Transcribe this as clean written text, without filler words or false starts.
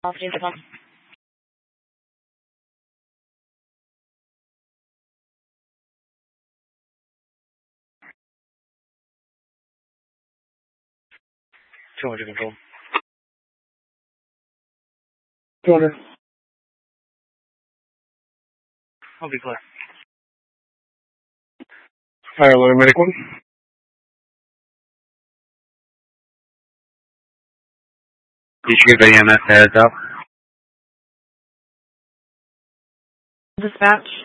Intercom. Temperature control. 200. I'll be clear. Higher line, medic 1. Did you give EMS heads up? Dispatch.